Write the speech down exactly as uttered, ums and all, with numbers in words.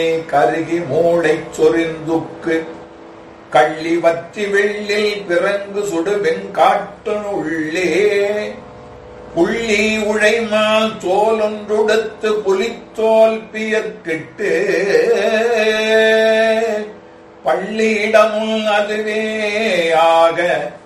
கருகி மூளை சொரிந்துக்கு கள்ளி வற்றி வெள்ளில் பிறங்கு சுடு வெண்காட்டு உள்ளே புள்ளி உழைமால் தோலொன்றுடுத்து புலித்தோல் பியற்கிட்டு பள்ளியிடமும் அதுவே ஆக